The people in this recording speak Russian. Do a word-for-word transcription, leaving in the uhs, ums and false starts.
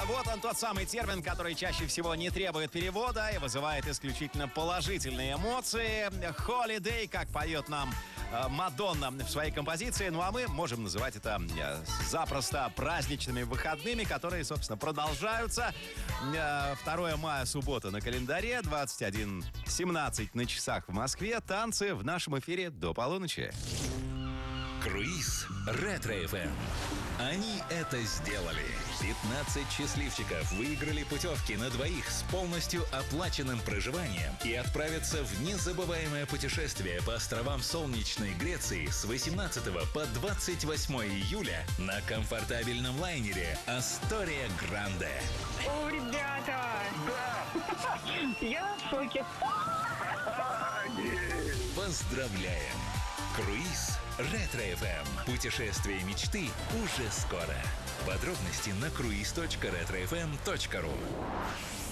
Вот он, тот самый термин, который чаще всего не требует перевода и вызывает исключительно положительные эмоции. Holiday, как поет нам э, Мадонна в своей композиции. Ну, а мы можем называть это э, запросто праздничными выходными, которые, собственно, продолжаются. Э, второе мая, суббота на календаре, двадцать один семнадцать на часах в Москве. Танцы в нашем эфире до полуночи. Круиз Ретро-эф эм. Они это сделали. пятнадцать счастливчиков выиграли путевки на двоих с полностью оплаченным проживанием и отправятся в незабываемое путешествие по островам солнечной Греции с восемнадцатого по двадцать восьмое июля на комфортабельном лайнере «Астория Гранде». О, ребята! Да! Я в шоке. Поздравляем! Круиз Ретро-эф эм. Путешествие мечты уже скоро. Подробности на круиз точка ретро эф эм точка ру.